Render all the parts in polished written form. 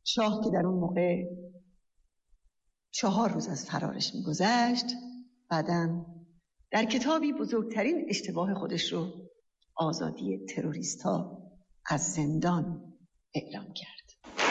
شاه که در اون موقع 4 روز از فرارش می‌گذشت، بعداً در کتابی بزرگترین اشتباه خودش رو، آزادی تروریست‌ها از زندان، اعلام کرد.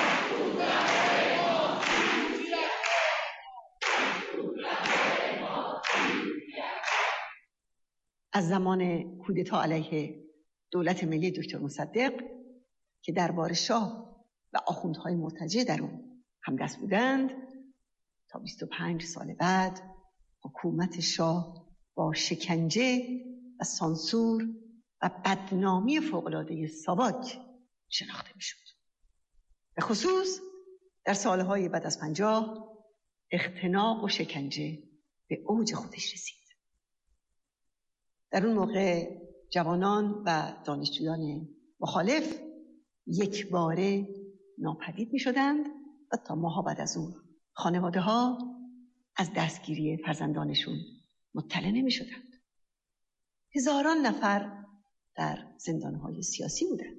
از زمان کودتا علیه دولت ملی دکتر مصدق که دربار شاه و آخوندهای مرتجع در اون همدست بودند تا 25 سال بعد، حکومت شاه با شکنجه و سانسور و بدنامی فوق‌العاده ساواک شناخته می‌شد. به خصوص در سالهای بعد از 50 اختناق و شکنجه به اوج خودش رسید. در اون موقع جوانان و دانشجویان مخالف یک باره ناپدید می شدند و تا ماها بعد از اون خانواده ها از دستگیری فرزندانشون مطلع نمی شدند. هزاران نفر در زندانهای سیاسی بودند.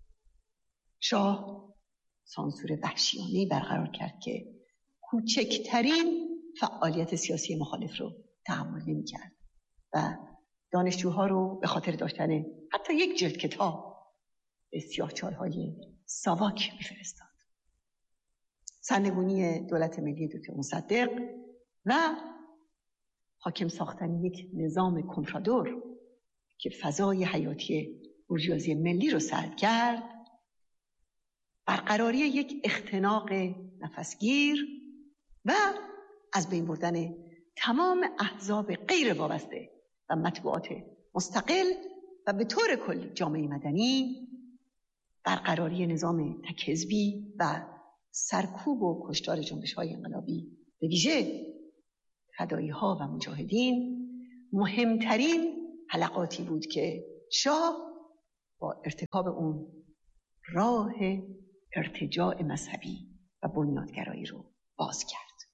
شاه سانسور وحشیانه‌ای برقرار کرد که کوچکترین فعالیت سیاسی مخالف رو تحمل نمی کرد و دانشجوها رو به خاطر داشتن حتی یک جلد کتاب به سیاه‌چال‌های ساواک می‌فرستاد. سرنگونی دولت ملی دکتر مصدق و حاکم ساختن یک نظام کنفرادور که فضای حیاتی بورژوازی ملی رو سلب کرد، برقراری یک اختناق نفسگیر و از بین بردن تمام احزاب غیر وابسته و مطبوعات مستقل و به طور کل جامعه مدنی، برقراری نظام تک‌حزبی و سرکوب و کشتار جنبش‌های انقلابی به ویژه فدایی‌ها و مجاهدین مهمترین حلقاتی بود که شاه با ارتکاب اون راه ارتجاع مذهبی و بنیادگرایی رو باز کرد.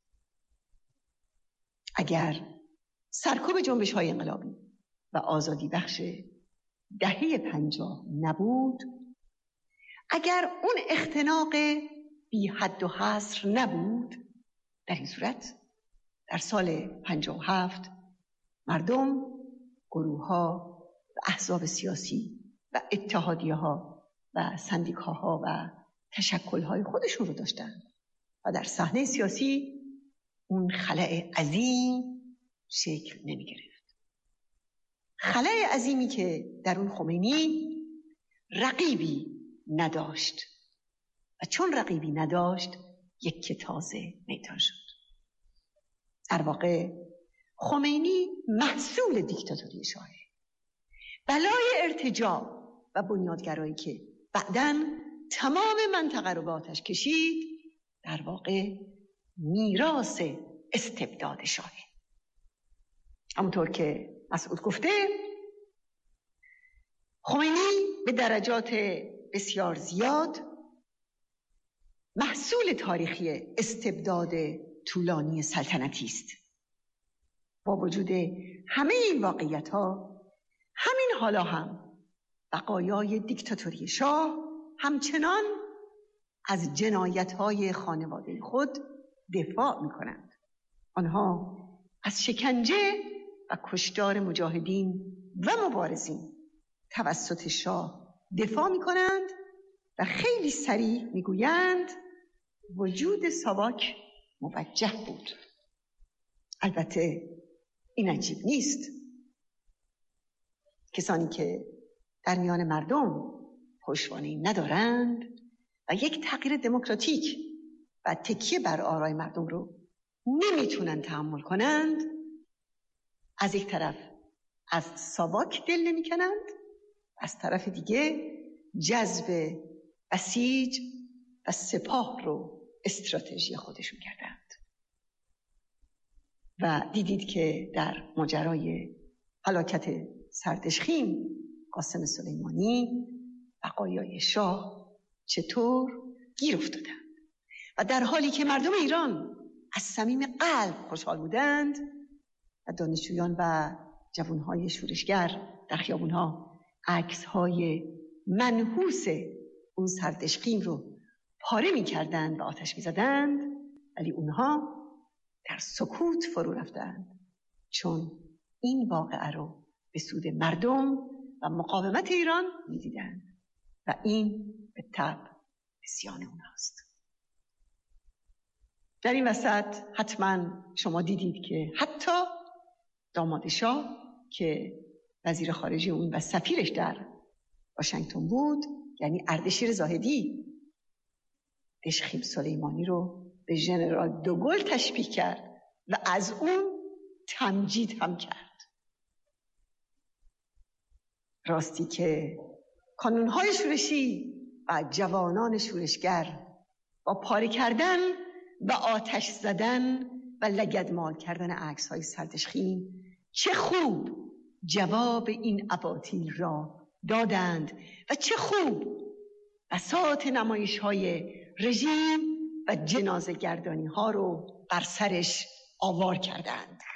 اگر سرکوب جنبش‌های انقلابی و آزادی بخش دهه 50 نبود، اگر اون اختناق بی حد و حصر نبود، در این صورت در سال 57 مردم، گروه‌ها و احزاب سیاسی و اتحادیه‌ها و سندیکاها و تشکل‌های خودشون رو داشتن و در صحنه سیاسی اون خلأ عظیم شکل نمی گرفت. خلأ عظیمی که در اون خمینی رقیبی نداشت و چون رقیبی نداشت یک که تازه میدان شد. در واقع خمینی محصول دیکتاتوری شاهه، بلای ارتجاع و بنیادگرایی که بعداً تمام منطقه رو به آتش کشید، در واقع میراث استبداد شاهه. همونطور که مسعود گفته، خمینی به درجات بسیار زیاد محصول تاریخی استبداد طولانی سلطنتی است. با وجود همه این واقعیت‌ها، همین حالا هم بقایای دیکتاتوری شاه همچنان از جنایت‌های خانواده خود دفاع می‌کنند. آنها از شکنجه و کشتار مجاهدین و مبارزین توسط شاه دفاع می‌کنند و خیلی صریح می‌گویند وجود ساواک موجه بود. البته این عجیب نیست. کسانی که در میان مردم پشتوانه‌ای ندارند و یک تغییر دموکراتیک و تکیه بر آرای مردم رو نمیتونن تحمل کنند، از یک طرف از ساواک دل نمیکنند، از طرف دیگه جذب بسیج و سپاه رو استراتژی خودشون کردند. و دیدید که در ماجرای هلاکت سردشخیم قاسم سلیمانی بقایای شاه چطور گیر افتادند و در حالی که مردم ایران از صمیم قلب خوشحال بودند و دانشجویان و جوانهای شورشگر در خیابونها عکس‌های منحوس اون سردشخیم رو پاره می‌کردند و آتش می‌زدند، ولی اونها در سکوت فرو رفتند، چون این واقعه رو به سود مردم و مقاومت ایران می‌دیدند و این به طبع عصیان اونهاست. در این وسط حتما شما دیدید که حتی داماد شاه که وزیر خارجه اون و سفیرش در واشنگتن بود، یعنی اردشیر زاهدی، دژخیم سلیمانی رو به ژنرال دوگل تشبیه کرد و از اون تمجید هم کرد. راستی که کانون‌های شورشی و جوانان شورشگر با پاره کردن و آتش زدن و لگدمال کردن عکس‌های سردشخیم چه خوب جواب این اباطیل را دادند و چه خوب بساط نمایش‌های رژیم و جنازه گردانی ها رو بر سرش آوار کردند.